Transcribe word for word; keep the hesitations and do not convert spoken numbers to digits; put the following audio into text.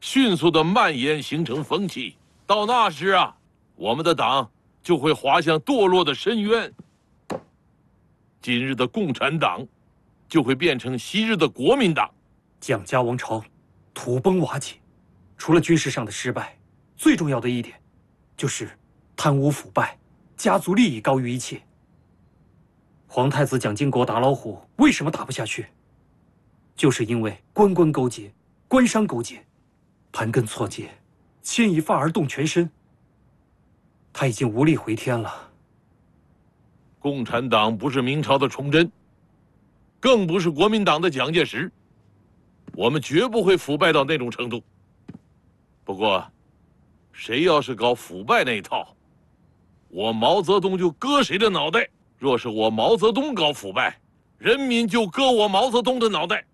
迅速的蔓延，形成风气。到那时啊，我们的党就会滑向堕落的深渊。今日的共产党，就会变成昔日的国民党。 蒋家王朝土崩瓦解，除了军事上的失败，最重要的一点，就是贪污腐败，家族利益高于一切。皇太子蒋经国打老虎为什么打不下去？就是因为官官勾结，官商勾结，盘根错节，牵一发而动全身。他已经无力回天了。 共产党不是明朝的崇祯，更不是国民党的蒋介石，我们绝不会腐败到那种程度。不过，谁要是搞腐败那一套，我毛泽东就割谁的脑袋。若是我毛泽东搞腐败，人民就割我毛泽东的脑袋。